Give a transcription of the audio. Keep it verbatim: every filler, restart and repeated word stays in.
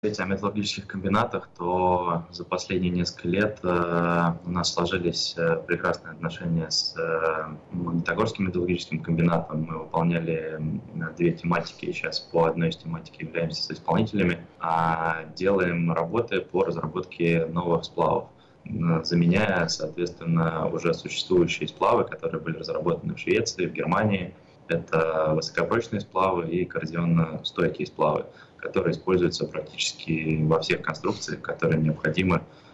О металлургических комбинатах, то за последние несколько лет э, у нас сложились э, прекрасные отношения с э, Магнитогорским металлургическим комбинатом. Мы выполняли две тематики, и сейчас по одной из тематик являемся соисполнителями, а делаем работы по разработке новых сплавов, заменяя, соответственно, уже существующие сплавы, которые были разработаны в Швеции, в Германии. Это высокопрочные сплавы и коррозионно-стойкие сплавы, которые используются практически во всех конструкциях, которые необходимы